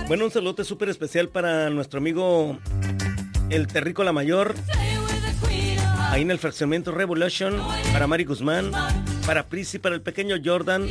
Bueno, un saludo súper especial para nuestro amigo el Terrícola Mayor, ahí en el fraccionamiento Revolution, para Mari Guzmán, para Prissy, para el pequeño Jordan,